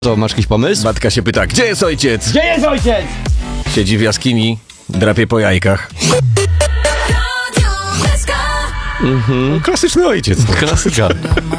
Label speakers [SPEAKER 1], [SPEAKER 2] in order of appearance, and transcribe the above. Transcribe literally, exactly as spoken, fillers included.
[SPEAKER 1] Co, masz jakiś pomysł?
[SPEAKER 2] Matka się pyta, gdzie jest ojciec?
[SPEAKER 1] Gdzie jest ojciec?
[SPEAKER 2] Siedzi w jaskini, drapie po jajkach. Mhm. Klasyczny ojciec. No.
[SPEAKER 1] Klasyka.